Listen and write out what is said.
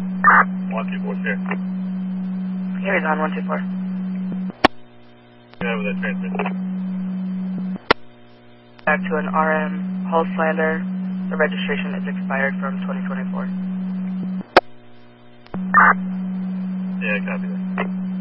124 share. Carries on 124. Yeah, with that transmission. Back to an RM Hull Slander. The registration is expired from 2024. Yeah, copy that.